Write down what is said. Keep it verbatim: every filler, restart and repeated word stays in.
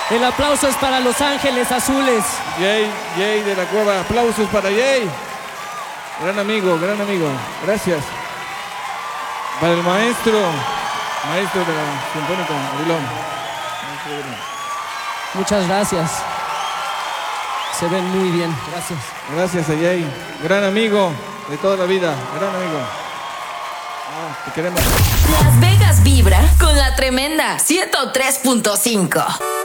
El aplauso es para Los Ángeles Azules. Jay, Jay de la Cueva. Aplausos para Jay. Gran amigo, gran amigo. Gracias. Para el maestro, maestro de la Sinfónica, Avilón. Muchas gracias. Se ven muy bien. Gracias. Gracias a Jay. Gran amigo de toda la vida. Gran amigo. Ah, te queremos. Las Vegas vibra con La Tremenda ciento tres punto cinco.